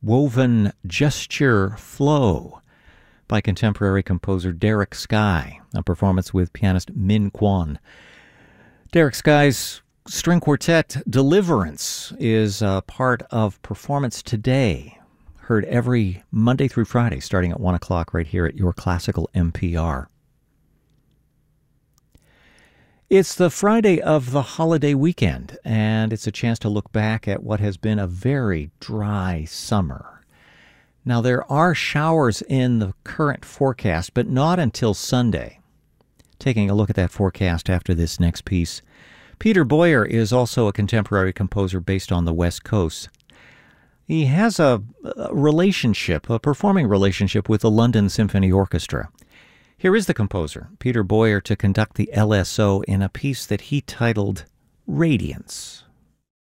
Woven Gesture Flow by contemporary composer Derek Sky, a performance with pianist Min Kwon. Derek Sky's string quartet Deliverance is a part of Performance Today, heard every Monday through Friday starting at 1 o'clock right here at your classical NPR. It's the Friday of the holiday weekend, and it's a chance to look back at what has been a very dry summer. Now, there are showers in the current forecast, but not until Sunday. Taking a look at that forecast after this next piece, Peter Boyer is also a contemporary composer based on the West Coast. He has a performing relationship with the London Symphony Orchestra. Here is the composer, Peter Boyer, to conduct the LSO in a piece that he titled Radiance.